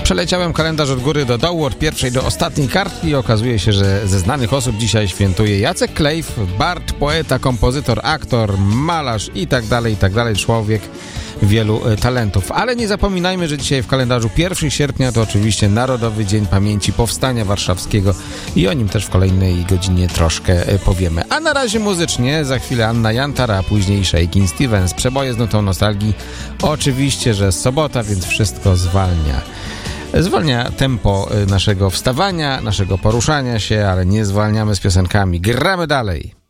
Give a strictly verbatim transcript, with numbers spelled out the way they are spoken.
Przeleciałem kalendarz od góry do dołu, od pierwszej do ostatniej kartki i okazuje się, że ze znanych osób dzisiaj świętuje Jacek Klejf, bard, poeta, kompozytor, aktor, malarz i tak dalej, i tak dalej, człowiek wielu talentów. Ale nie zapominajmy, że dzisiaj w kalendarzu pierwszego sierpnia to oczywiście Narodowy Dzień Pamięci Powstania Warszawskiego i o nim też w kolejnej godzinie troszkę powiemy. A na razie muzycznie, za chwilę Anna Jantara, a później Shakin' Stevens, przeboje z nutą nostalgii. Oczywiście, że sobota, więc wszystko zwalnia. Zwalnia tempo naszego wstawania, naszego poruszania się, ale nie zwalniamy z piosenkami. Gramy dalej.